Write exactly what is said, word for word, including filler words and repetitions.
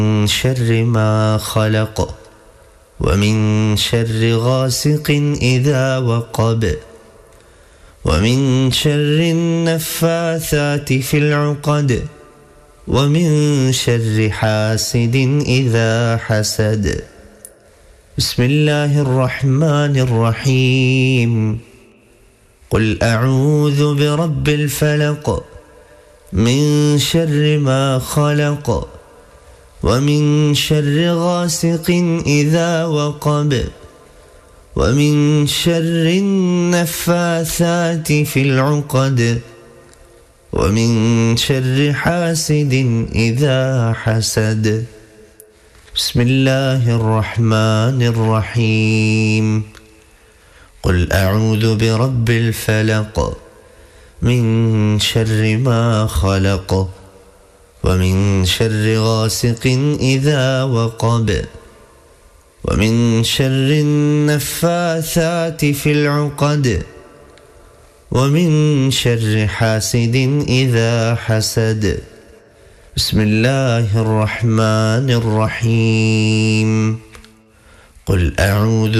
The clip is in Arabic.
شر ما خلق ومن شر غاسق إذا وقب ومن شر النفاثات في العقد ومن شر حاسد إذا حسد. بسم الله الرحمن الرحيم. قل أعوذ برب الفلق من شر ما خلق ومن شر غاسق إذا وقب ومن شر النفاثات في العقد ومن شر حاسد إذا حسد. بسم الله الرحمن الرحيم. قل أعوذ برب الفلق من شر ما خلق ومن شر غاسق إذا وقب ومن شر النفاثات في العقد ومن شر حاسد إذا حسد. بسم الله الرحمن الرحيم. قل أعوذ